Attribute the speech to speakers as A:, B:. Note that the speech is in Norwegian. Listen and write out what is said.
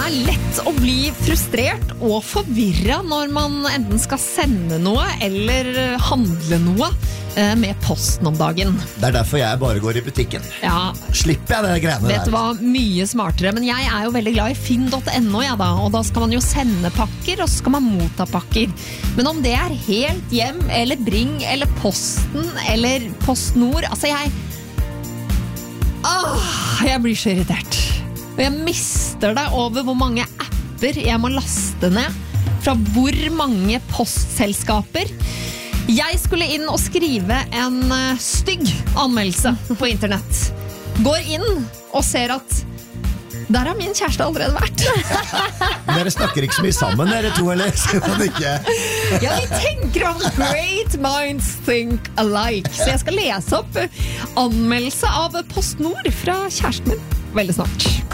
A: lett å bli frustrert og forvirret når man enten skal sende noe eller handle noe med posten om dagen.
B: Det derfor jeg bare går i butikken.
A: Ja.
B: Slipper jeg det greiene der.
A: Vet du hva, mye smartere, men jeg jo veldig glad i finn.no, ja da, og da skal man jo sende pakker, og så skal man motta pakker. Men om det helt hjem, eller Bring, eller Posten, eller PostNord, altså jeg blir så irritert. Og jeg mister det over hvor mange apper jeg må laste ned, fra hvor mange postselskaper. Jeg skulle inn og skrive en stygg anmeldelse på internett. Går inn og ser at der har min kjæreste allerede vært.
B: Dere snakker ikke så mye sammen, dere to, eller?
A: Ja, vi tenker om great minds think alike. Så jeg skal lese opp anmeldelse av PostNord fra kjæresten min veldig snart.